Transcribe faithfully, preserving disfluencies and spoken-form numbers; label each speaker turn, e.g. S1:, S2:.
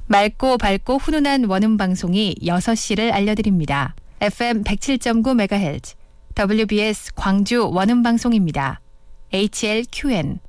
S1: 맑고 밝고 훈훈한 원음 방송이 여섯 시를 알려드립니다. 에프엠 백칠 점 구 메가헤르츠 더블유비에스 광주 원음 방송입니다. 에이치엘큐엔